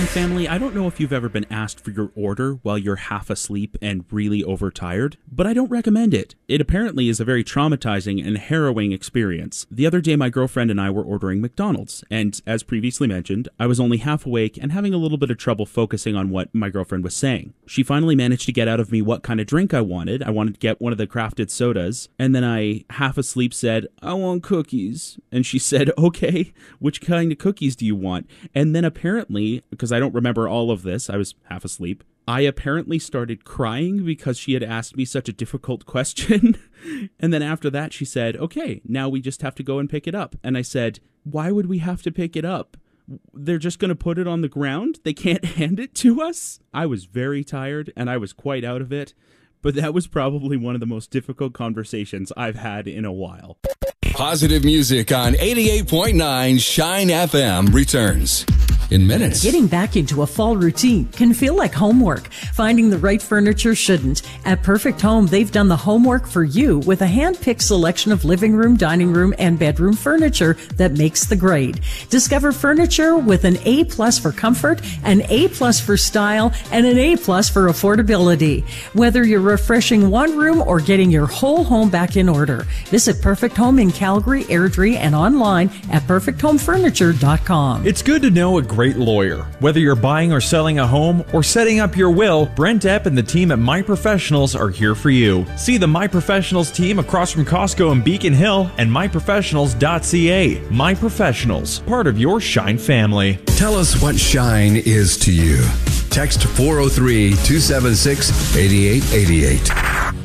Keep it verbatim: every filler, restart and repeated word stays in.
Shine family, I don't know if you've ever been asked for your order while you're half asleep and really overtired, but I don't recommend it. It apparently is a very traumatizing and harrowing experience. The other day, my girlfriend and I were ordering McDonald's, and as previously mentioned, I was only half awake and having a little bit of trouble focusing on what my girlfriend was saying. She finally managed to get out of me what kind of drink I wanted. I wanted to get one of the crafted sodas, and then I, half asleep, said, "I want cookies." And she said, "Okay, which kind of cookies do you want?" And then apparently, because I don't remember all of this, I was half asleep, I apparently started crying because she had asked me such a difficult question. And then after that, she said, "Okay, now we just have to go and pick it up." And I said, "Why would we have to pick it up? They're just going to put it on the ground? They can't hand it to us?" I was very tired and I was quite out of it, but that was probably one of the most difficult conversations I've had in a while. Positive music on eighty-eight point nine Shine F M returns in minutes. Getting back into a fall routine can feel like homework. Finding the right furniture shouldn't. At Perfect Home, they've done the homework for you with a hand-picked selection of living room, dining room, and bedroom furniture that makes the grade. Discover furniture with an A plus for comfort, an A plus for style, and an A plus for affordability. Whether you're refreshing one room or getting your whole home back in order, visit Perfect Home in Calgary, Airdrie, and online at perfect home furniture dot com. It's good to know a great lawyer. Whether you're buying or selling a home or setting up your will, Brent Epp and the team at My Professionals are here for you. See the My Professionals team across from Costco in Beacon Hill and my professionals dot c a. My Professionals, part of your Shine family. Tell us what Shine is to you. Text four oh three, two seven six, eight eight eight eight.